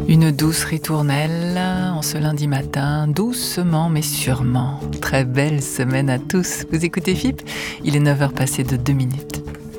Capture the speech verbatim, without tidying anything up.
Une douce ritournelle en ce lundi matin, doucement mais sûrement. Très belle semaine à tous. Vous écoutez F I P, il est neuf heures passées de deux minutes.